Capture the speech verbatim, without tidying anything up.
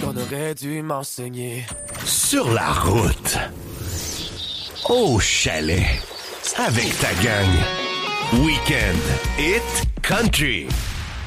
qu'on aurait dû m'enseigner. Sur la route. Au chalet. Avec ta gang. Weekend Hit Country.